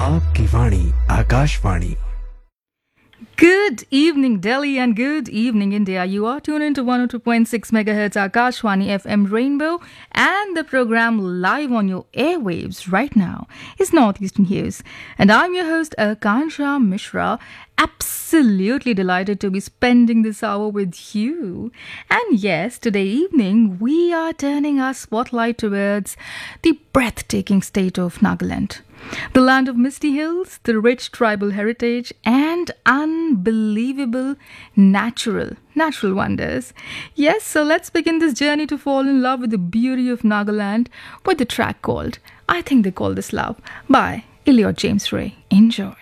आपकी वाणी Akashvani. Good evening, Delhi, and good evening, India. You are tuned into 102.6 megahertz Akashwani FM Rainbow, and the program live on your airwaves right now is Northeastern News. And I'm your host, Akansha Mishra. Absolutely delighted to be spending this hour with you. And yes, today evening, we are turning our spotlight towards the breathtaking state of Nagaland. The land of misty hills, the rich tribal heritage, and unbelievable natural wonders. Yes, so let's begin this journey to fall in love with the beauty of Nagaland with the track called I Think They Call This Love by Elliot James Ray. Enjoy.